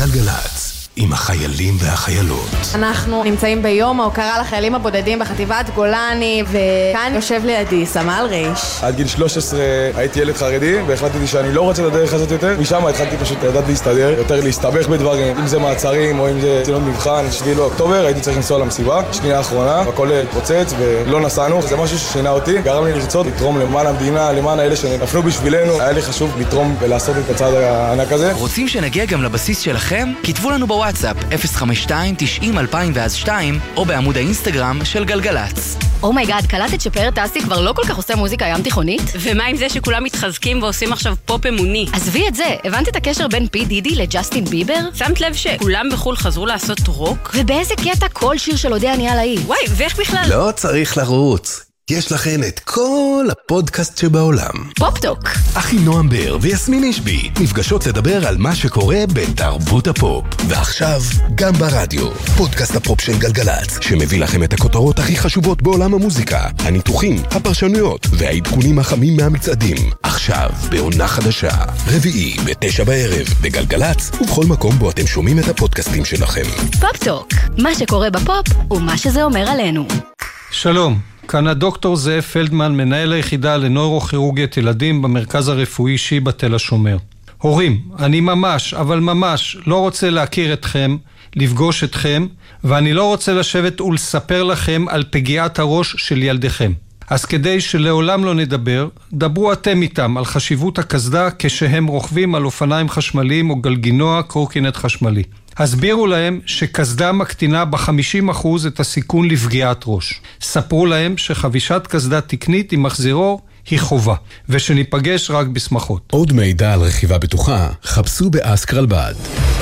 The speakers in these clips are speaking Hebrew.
גלגלץ, עם החיילים והחיילות. אנחנו נמצאים ביום ההוקרה לחיילים הבודדים בחטיבת גולני, וכאן יושב לידי סמל ריש. עד גיל 13 הייתי ילד חרדי, והחלטתי שאני לא רוצה את הדרך הזאת יותר. משם התחלתי פשוט לדעת להסתדר, יותר להסתבך בדברים, אם זה מעצרים או אם זה ציונות מבחן. 7 באוקטובר הייתי צריך לנסוע למסיבה, שנייה האחרונה, הכל התפוצץ ולא נסענו. זה משהו ששינה אותי, גרם לי לרצות לתרום למען המדינה, למען האלה שנפלו בשבילנו. היה לי חשוב לתרום ולעשות את הצעד הענק הזה. רוצים שנגיע גם לבסיס שלכם? כתבו לנו בוואטסאפ 052-90-2002 או בעמוד האינסטגרם של גלגלץ. אומייגאד, קלטת שפאר טסי כבר לא כל כך עושה מוזיקה ים תיכונית? ומה עם זה שכולם מתחזקים ועושים עכשיו פופ אמוני? עזבי את זה, הבנת את הקשר בין פי דידי לג'סטין ביבר? שמת לב שכולם בחול חזרו לעשות רוק? ובאיזה קטע כל שיר של אודיה נהיה להיט? וואי, ואיך בכלל? לא צריך לרוץ. יש לכן את כל הפודקאסט שבעולם. פופטוק. אחי נועם בר ויסמין אישבי נפגשות לדבר על מה שקורה בתרבות הפופ. ועכשיו גם ברדיו, פודקאסט הפופ של גלגלץ, שמביא לכם את הכותרות הכי חשובות בעולם המוזיקה, הניתוחים, הפרשנויות והעדכונים החמים מהמצעדים. עכשיו בעונה חדשה, רביעי ב9 בערב בגלגלץ, ובכל מקום בו אתם שומעים את הפודקאסטים שלכם. פופטוק, מה שקורה בפופ ומה שזה אומר עלינו. שלום, כאן הדוקטור זאב פלדמן, מנהל היחידה לנוירוכירורגיית ילדים במרכז הרפואי שיבא תל השומר. הורים, אני ממש, אבל ממש לא רוצה להכיר אתכם, לפגוש אתכם, ואני לא רוצה לשבת ולספר לכם על פגיעת הראש של ילדיכם. אז כדי שלעולם לא נדבר, דברו אתם איתם על חשיבות הקסדה כשהם רוכבים על אופניים חשמליים או גלגינוע קורקינט חשמלי. הסבירו להם שקסדה מקטינה ב50% את הסיכון לפגיעת ראש. ספרו להם שחבישת קסדה תקנית עם מחזירור היא חובה, ושניפגש רק בשמחות. עוד מידע על רכיבה בטוחה, חפשו באסק רלב"ד.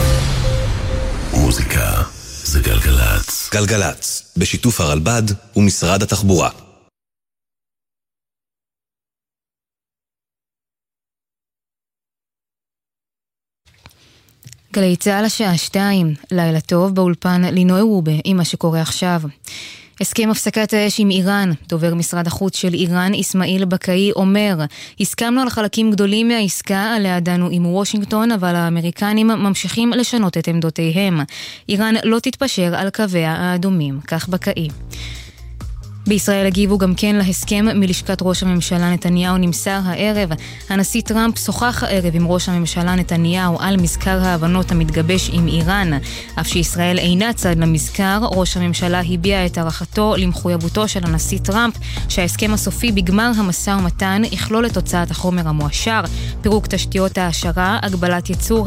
מוזיקה זה גלגלץ. גלגלץ, בשיתוף הרלב"ד ומשרד התחבורה. גלי צהל השעה 2, לילה טוב באולפן לינוי רובה עם מה שקורה עכשיו. הסכם הפסקת האש עם איראן, דובר משרד החוץ של איראן איסמעיל בקאי אומר, הסכמנו על חלקים גדולים מהעסקה עליה דנו עם וושינגטון, אבל האמריקנים ממשיכים לשנות את עמדותיהם. איראן לא תתפשר על קוויה האדומים, כך בקאי. בישראל הגיבו גם כן להסכם מלשכת ראש הממשלה נתניהו. נמסר הערב, הנשיא טראמפ שוחח הערב עם ראש הממשלה נתניהו על מזכר ההבנות המתגבש עם איראן. אף שישראל אינה צד למזכר, ראש הממשלה הביע את הערכתו למחויבותו של הנשיא טראמפ שההסכם הסופי בגמר המשא ומתן יכלול את הוצאת החומר המואשר, פירוק תשתיות העשרה, הגבלת ייצור